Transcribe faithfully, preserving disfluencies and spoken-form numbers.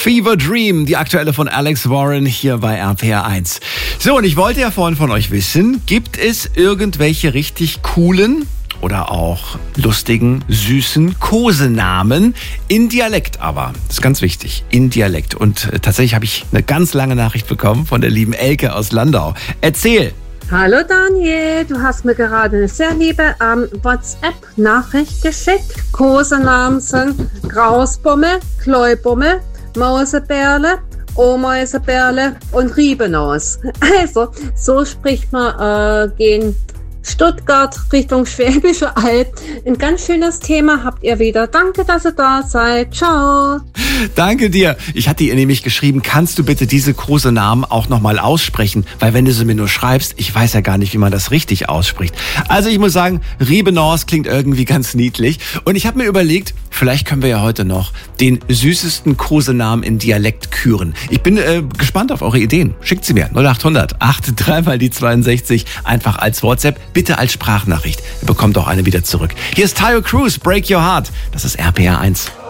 Fever Dream, die aktuelle von Alex Warren hier bei R P R eins. So, und ich wollte ja vorhin von euch wissen, gibt es irgendwelche richtig coolen oder auch lustigen, süßen Kosenamen in Dialekt aber. Das ist ganz wichtig, in Dialekt. Und äh, tatsächlich habe ich eine ganz lange Nachricht bekommen von der lieben Elke aus Landau. Erzähl! Hallo Daniel, du hast mir gerade eine sehr liebe ähm, WhatsApp-Nachricht geschickt. Kosenamen sind Grausbummel, Kleubummel, Mausebärle, Ameisebärle und Riebenaus. Also, so spricht man äh, gegen Stuttgart Richtung Schwäbische Alb. Ein ganz schönes Thema habt ihr wieder. Danke, dass ihr da seid. Ciao. Danke dir. Ich hatte ihr nämlich geschrieben, kannst du bitte diese Kosenamen auch nochmal aussprechen? Weil wenn du sie mir nur schreibst, ich weiß ja gar nicht, wie man das richtig ausspricht. Also ich muss sagen, Riebenaus klingt irgendwie ganz niedlich. Und ich habe mir überlegt, vielleicht können wir ja heute noch den süßesten Kosenamen in Dialekt küren. Ich bin äh, gespannt auf eure Ideen. Schickt sie mir. null acht hundert dreiundachtzig mal die zweiundsechzig. Einfach als WhatsApp. Bitte als Sprachnachricht. Ihr bekommt auch eine wieder zurück. Hier ist Tayo Cruz, Break Your Heart. Das ist R P R eins.